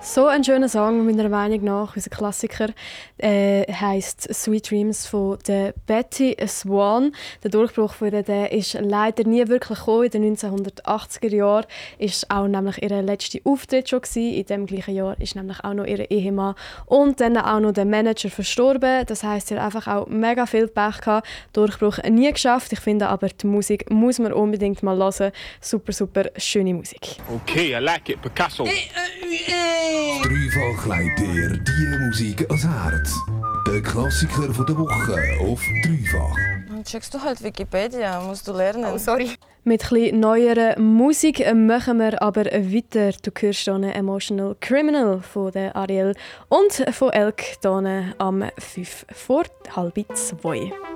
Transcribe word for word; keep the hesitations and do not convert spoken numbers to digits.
So ein schöner Song, meiner Meinung nach, unser Klassiker, äh, heisst «Sweet Dreams» von der Betty Swan. Der Durchbruch von ihr der ist leider nie wirklich gekommen. In den neunzehnhundertachtziger Jahren war auch nämlich ihr letzter Auftritt schon gewesen. In dem gleichen Jahr ist nämlich auch noch ihr Ehemann und dann auch noch der Manager verstorben. Das heisst, sie hat einfach auch mega viel Pech gehabt. Durchbruch nie geschafft. Ich finde aber, die Musik muss man unbedingt mal hören. Super, super schöne Musik. Okay, I like it. Picasso. Dreifach legt ihr die Musik ans Herz. Der Klassiker von der Woche auf Dreifach. Dann checkst du halt Wikipedia, musst du lernen. Oh, sorry. Mit etwas neuerer Musik machen wir aber weiter. Du hörst hier «Emotional Criminal» von der Ariel und von Elk hier am fünf vor halb zwei.